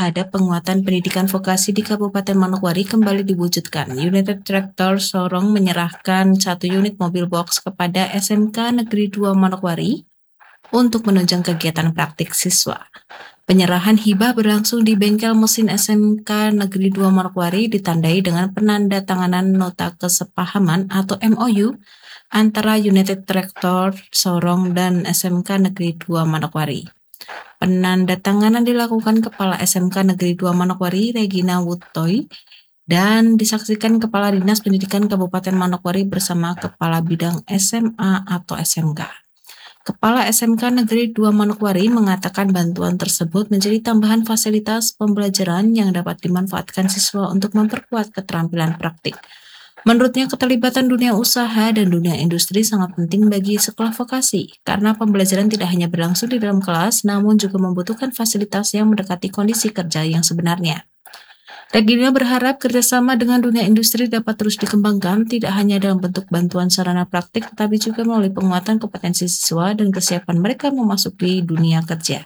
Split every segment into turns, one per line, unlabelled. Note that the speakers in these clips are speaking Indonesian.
terhadap penguatan pendidikan vokasi di Kabupaten Manokwari kembali diwujudkan. United Tractor Sorong menyerahkan 1 unit mobil box kepada SMK Negeri 2 Manokwari untuk menunjang kegiatan praktik siswa. Penyerahan hibah berlangsung di bengkel mesin SMK Negeri 2 Manokwari ditandai dengan penandatanganan nota kesepahaman atau MOU antara United Tractor Sorong dan SMK Negeri 2 Manokwari. Penandatanganan dilakukan Kepala SMK Negeri 2 Manokwari Regina Wutoy dan disaksikan Kepala Dinas Pendidikan Kabupaten Manokwari bersama Kepala Bidang SMA atau SMK. Kepala SMK Negeri 2 Manokwari mengatakan bantuan tersebut menjadi tambahan fasilitas pembelajaran yang dapat dimanfaatkan siswa untuk memperkuat keterampilan praktik. Menurutnya, keterlibatan dunia usaha dan dunia industri sangat penting bagi sekolah vokasi, karena pembelajaran tidak hanya berlangsung di dalam kelas, namun juga membutuhkan fasilitas yang mendekati kondisi kerja yang sebenarnya. Regina berharap kerjasama dengan dunia industri dapat terus dikembangkan, tidak hanya dalam bentuk bantuan sarana praktik, tetapi juga melalui penguatan kompetensi siswa dan kesiapan mereka memasuki dunia kerja.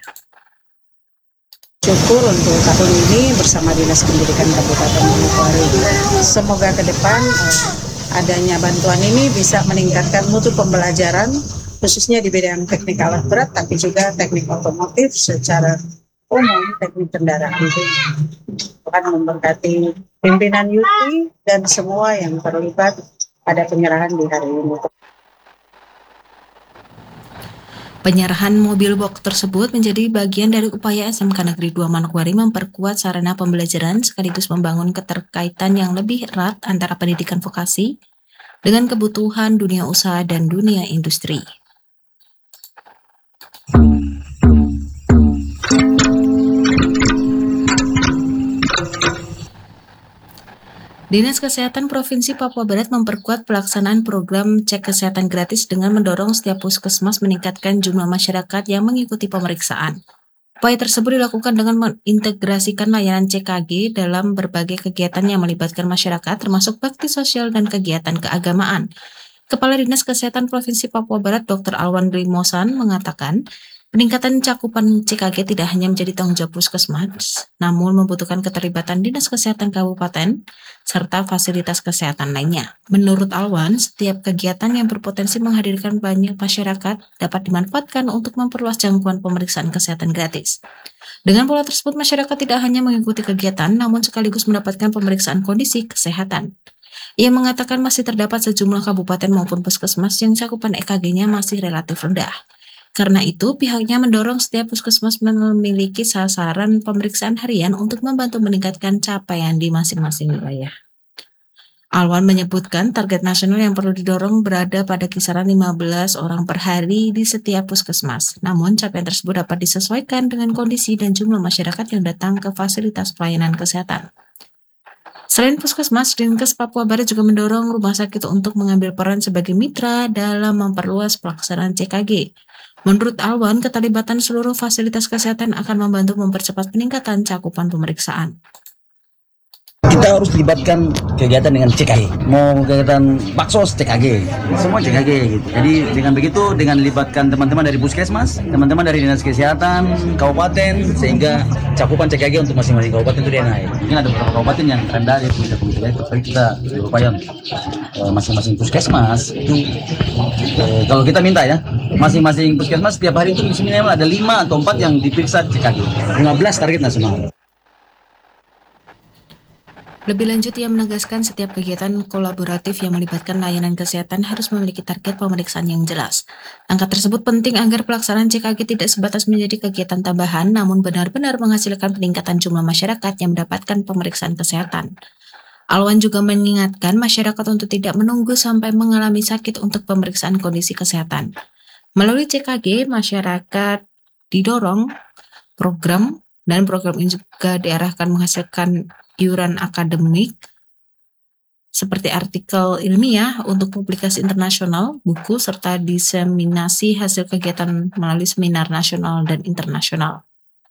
Syukur untuk tahun ini bersama Dinas Pendidikan Kabupaten Manokwari. Semoga ke depan adanya bantuan ini bisa meningkatkan mutu pembelajaran, khususnya di bidang teknik alat berat, tapi juga teknik otomotif secara umum, teknik kendaraan. Tuhan memberkati pimpinan YUTI dan semua yang terlibat pada penyerahan di hari ini.
Penyerahan mobil box tersebut menjadi bagian dari upaya SMK Negeri 2 Manokwari memperkuat sarana pembelajaran sekaligus membangun keterkaitan yang lebih erat antara pendidikan vokasi dengan kebutuhan dunia usaha dan dunia industri. Dinas Kesehatan Provinsi Papua Barat memperkuat pelaksanaan program cek kesehatan gratis dengan mendorong setiap puskesmas meningkatkan jumlah masyarakat yang mengikuti pemeriksaan. Upaya tersebut dilakukan dengan mengintegrasikan layanan CKG dalam berbagai kegiatan yang melibatkan masyarakat, termasuk bakti sosial dan kegiatan keagamaan. Kepala Dinas Kesehatan Provinsi Papua Barat Dr. Alwan Rimosan mengatakan, peningkatan cakupan CKG tidak hanya menjadi tanggung jawab puskesmas, namun membutuhkan keterlibatan Dinas Kesehatan Kabupaten serta fasilitas kesehatan lainnya. Menurut Alwan, setiap kegiatan yang berpotensi menghadirkan banyak masyarakat dapat dimanfaatkan untuk memperluas jangkauan pemeriksaan kesehatan gratis. Dengan pola tersebut, masyarakat tidak hanya mengikuti kegiatan, namun sekaligus mendapatkan pemeriksaan kondisi kesehatan. Ia mengatakan masih terdapat sejumlah kabupaten maupun puskesmas yang cakupan EKG-nya masih relatif rendah. Karena itu, pihaknya mendorong setiap puskesmas memiliki sasaran pemeriksaan harian untuk membantu meningkatkan capaian di masing-masing wilayah. Alwan menyebutkan target nasional yang perlu didorong berada pada kisaran 15 orang per hari di setiap puskesmas. Namun, capaian tersebut dapat disesuaikan dengan kondisi dan jumlah masyarakat yang datang ke fasilitas pelayanan kesehatan. Selain puskesmas, Dinkes Papua Barat juga mendorong rumah sakit untuk mengambil peran sebagai mitra dalam memperluas pelaksanaan CKG. Menurut Alwan, keterlibatan seluruh fasilitas kesehatan akan membantu mempercepat peningkatan cakupan pemeriksaan.
Kita harus libatkan kegiatan dengan CKG, mau kegiatan baksos CKG, semua CKG gitu. Jadi dengan begitu, dengan libatkan teman-teman dari puskesmas, teman-teman dari dinas kesehatan kabupaten, sehingga cakupan CKG untuk masing-masing kabupaten itu dia naik. Mungkin ada beberapa kabupaten yang rendah di tapi kita berupaya masing-masing puskesmas itu kalau kita minta ya, masing-masing puskesmas setiap hari itu minimal ada 5 atau 4 yang diperiksa CKG. 15 target nasional.
Lebih lanjut, ia menegaskan setiap kegiatan kolaboratif yang melibatkan layanan kesehatan harus memiliki target pemeriksaan yang jelas. Angka tersebut penting agar pelaksanaan CKG tidak sebatas menjadi kegiatan tambahan, namun benar-benar menghasilkan peningkatan jumlah masyarakat yang mendapatkan pemeriksaan kesehatan. Alwan juga mengingatkan masyarakat untuk tidak menunggu sampai mengalami sakit untuk pemeriksaan kondisi kesehatan. Melalui CKG, masyarakat didorong program ini juga diarahkan menghasilkan iuran akademik seperti artikel ilmiah untuk publikasi internasional, buku, serta diseminasi hasil kegiatan melalui seminar nasional dan internasional.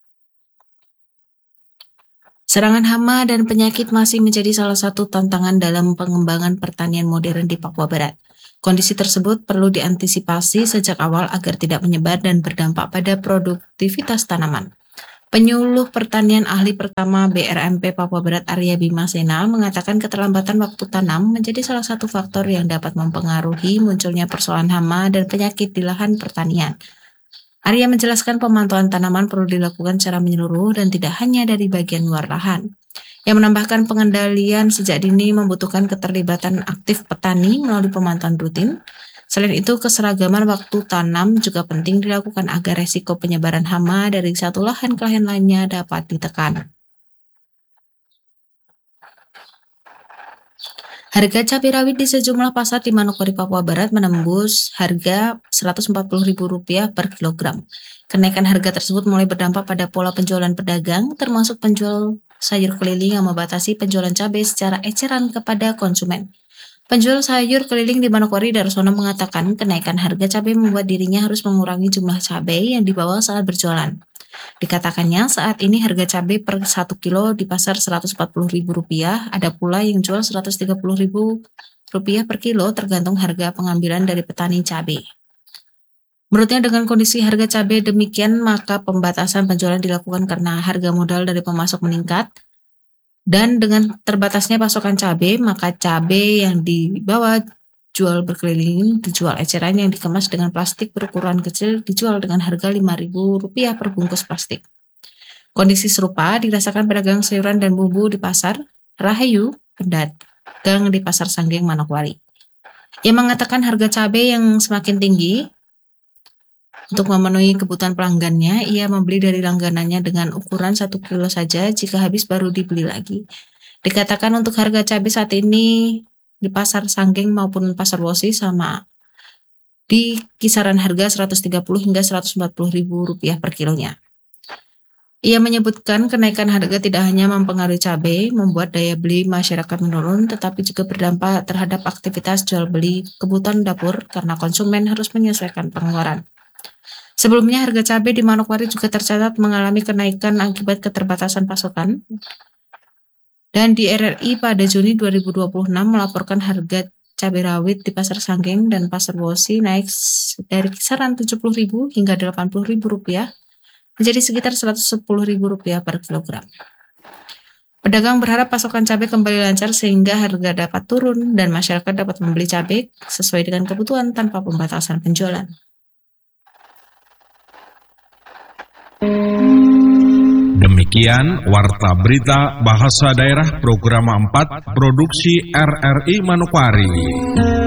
Serangan hama dan penyakit masih menjadi salah satu tantangan dalam pengembangan pertanian modern di Papua Barat. Kondisi tersebut perlu diantisipasi sejak awal agar tidak menyebar dan berdampak pada produktivitas tanaman. Penyuluh Pertanian Ahli Pertama BRMP Papua Barat Arya Bima Sena mengatakan keterlambatan waktu tanam menjadi salah satu faktor yang dapat mempengaruhi munculnya persoalan hama dan penyakit di lahan pertanian. Arya menjelaskan pemantauan tanaman perlu dilakukan secara menyeluruh dan tidak hanya dari bagian luar lahan. Yang menambahkan pengendalian sejak dini membutuhkan keterlibatan aktif petani melalui pemantauan rutin. Selain itu, keseragaman waktu tanam juga penting dilakukan agar resiko penyebaran hama dari satu lahan ke lahan lainnya dapat ditekan. Harga cabai rawit di sejumlah pasar di Manokwari, Papua Barat menembus harga Rp140.000 per kilogram. Kenaikan harga tersebut mulai berdampak pada pola penjualan pedagang, termasuk penjual sayur keliling yang membatasi penjualan cabai secara eceran kepada konsumen. Penjual sayur keliling di Manokwari, Darsono, mengatakan kenaikan harga cabai membuat dirinya harus mengurangi jumlah cabai yang dibawa saat berjualan. Dikatakannya saat ini harga cabai per 1 kilo di pasar Rp140.000, ada pula yang jual Rp130.000 per kilo tergantung harga pengambilan dari petani cabai. Menurutnya dengan kondisi harga cabai demikian maka pembatasan penjualan dilakukan karena harga modal dari pemasok meningkat. Dan dengan terbatasnya pasokan cabai, maka cabai yang dibawa jual berkeliling dijual eceran yang dikemas dengan plastik berukuran kecil dijual dengan harga Rp5.000 per bungkus plastik. Kondisi serupa dirasakan pedagang sayuran dan bumbu di pasar Rahayu, pedagang di pasar Sanggeng, Manokwari. Ia mengatakan harga cabai yang semakin tinggi. Untuk memenuhi kebutuhan pelanggannya, ia membeli dari langganannya dengan ukuran 1 kilo saja, jika habis baru dibeli lagi. Dikatakan untuk harga cabai saat ini di pasar Sanggeng maupun pasar Wosi sama di kisaran harga Rp130 hingga Rp140.000 per kilonya. Ia menyebutkan kenaikan harga tidak hanya mempengaruhi cabai, membuat daya beli masyarakat menurun, tetapi juga berdampak terhadap aktivitas jual beli kebutuhan dapur karena konsumen harus menyesuaikan pengeluaran. Sebelumnya harga cabai di Manokwari juga tercatat mengalami kenaikan akibat keterbatasan pasokan. Dan di RRI pada Juni 2026 melaporkan harga cabai rawit di pasar Sanggeng dan pasar Wosi naik dari kisaran Rp70.000 hingga Rp80.000 menjadi sekitar Rp110.000 per kilogram. Pedagang berharap pasokan cabai kembali lancar sehingga harga dapat turun dan masyarakat dapat membeli cabai sesuai dengan kebutuhan tanpa pembatasan penjualan.
Demikian Warta Berita Bahasa Daerah Program 4 Produksi RRI Manokwari.